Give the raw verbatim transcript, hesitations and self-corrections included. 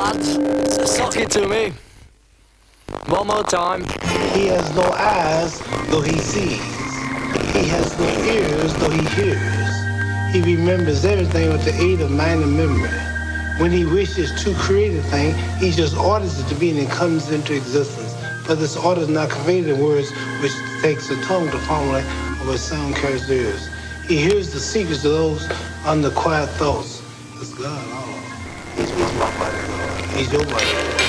lads. Sock it to me. One more time. He has no eyes, though he sees. He has no ears, though he hears. He remembers everything with the aid of mind and memory. When he wishes to create a thing, he just orders it to be and it comes into existence. But this order is not conveyed in words, which takes the tongue to formulate or which sound carries the ears. He hears the secrets of those under quiet thoughts. It's God, oh. He's my buddy, Lord. He's your buddy.